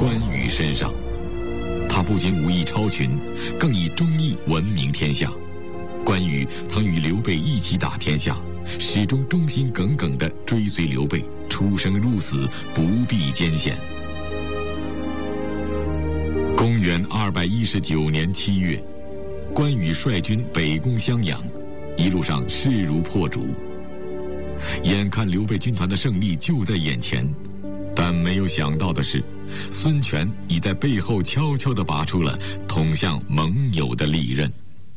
关羽身上。他不仅武艺超群，更以忠义闻名天下。关羽曾与刘备一起打天下，始终忠心耿耿地追随刘备，出生入死，不避艰险。公元219年7月，关羽率军北攻襄阳，一路上势如破竹。眼看刘备军团的胜利就在眼前，但没有想到的是，孙权已在背后悄悄地拔出了捅向盟友的利刃。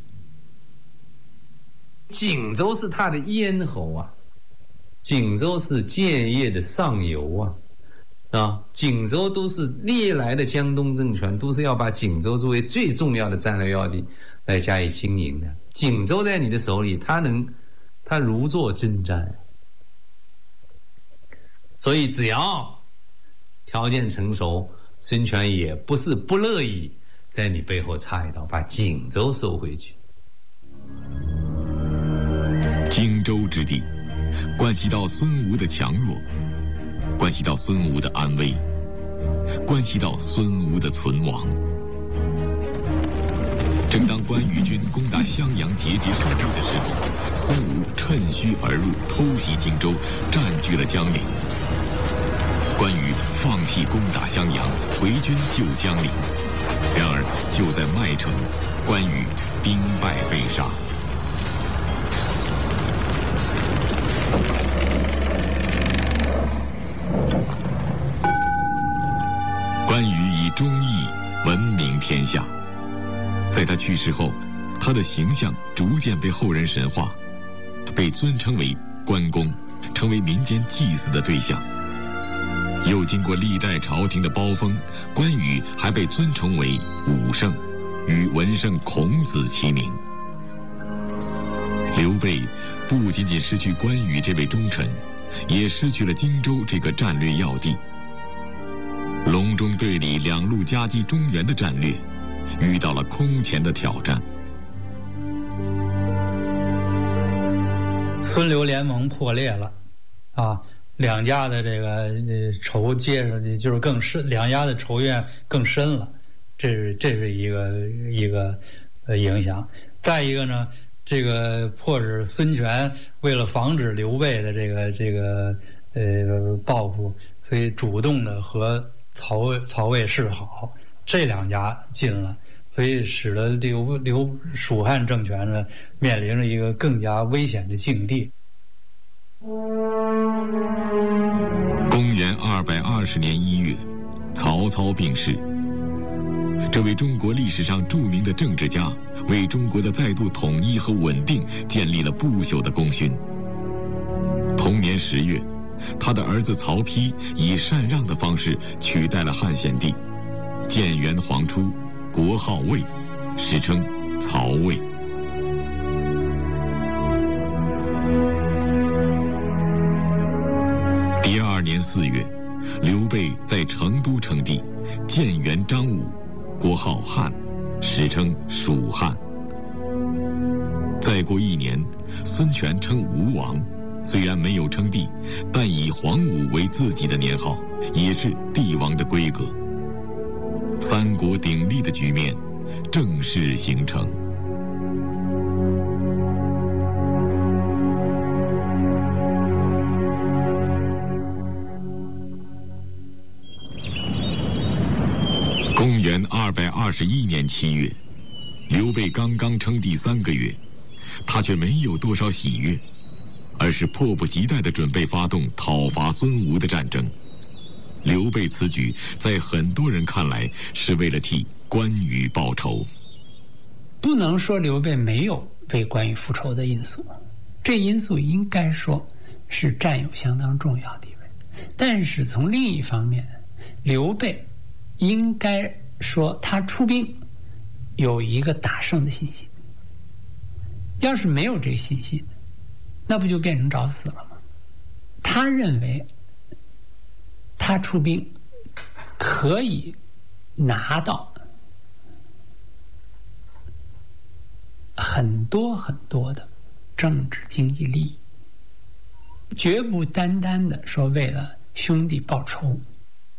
荆州是他的咽喉啊，荆州是建业的上游啊，荆州都是历来的江东政权都是要把荆州作为最重要的战略要地来加以经营的。荆州在你的手里，他如坐针毡。所以只要条件成熟，孙权也不是不乐意在你背后插一刀，把荆州收回去。 荆州之地，关系到孙吴的强弱，关系到孙吴的安危，关系到孙吴的存亡。正当关羽军攻打襄阳节节胜利的时候，孙吴趁虚而入，偷袭荆州，占据了江陵。关羽放弃攻打襄阳，回军救江陵。然而就在麦城，关羽兵败被杀。关羽以忠义闻名天下，在他去世后，他的形象逐渐被后人神化，被尊称为关公，成为民间祭祀的对象。又经过历代朝廷的褒封，关羽还被尊崇为武圣，与文圣孔子齐名。刘备不仅仅失去关羽这位忠臣，也失去了荆州这个战略要地。隆中对里两路夹击中原的战略遇到了空前的挑战。 孙刘联盟破裂了两家的这个仇接上去就是更深，两家的仇怨更深了，这是一个影响。再一个呢，这个迫使孙权为了防止刘备的这个报复，所以主动的和曹魏示好，这两家近了，所以使得蜀汉政权呢面临着一个更加危险的境地。 公元220年1月，曹操病逝。这位中国历史上著名的政治家，为中国的再度统一和稳定建立了不朽的功勋。同年10月，他的儿子曹丕以禅让的方式取代了汉献帝，建元皇初，国号魏，史称曹魏。第2年4月，刘备在成都称帝，建元张武，国号汉，史称蜀汉。再过1年，孙权称吴王，虽然没有称帝，但以黄武为自己的年号，也是帝王的规格。三国鼎立的局面正式形成。公元221年7月，刘备刚刚称帝3个月，他却没有多少喜悦，而是迫不及待地准备发动讨伐孙吴的战争。刘备此举在很多人看来是为了替关羽报仇。 不能说刘备没有为关羽复仇的因素，这因素应该说是占有相当重要地位。但是从另一方面，刘备应该说他出兵有一个打胜的信心。要是没有这个信心，那不就变成找死了吗？他认为他出兵可以拿到很多很多的政治经济利益，绝不单单的说为了兄弟报仇。